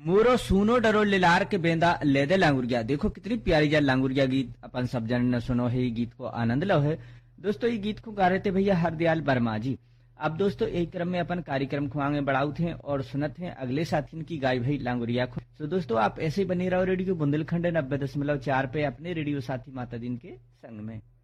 मोरो सूनो डरो लिलार के बेंदा लेदे लांगुरिया। देखो कितनी प्यारी जा लांगुरिया गीत अपन सब जन ने सुनो है, गीत को आनंद लो है। दोस्तों ये गीत को गा रहे थे भैया हरदयाल वर्मा जी। अब दोस्तों एक क्रम में अपन कार्यक्रम खुआंगे बढ़ाउत हैं और सुनत हैं अगले साथी की गाय भाई लांगुरिया को। तो दोस्तों आप ऐसे ही बने रहो रेडियो बुंदेलखंड 90.4 पे अपने रेडियो साथी माता दिन के संग में।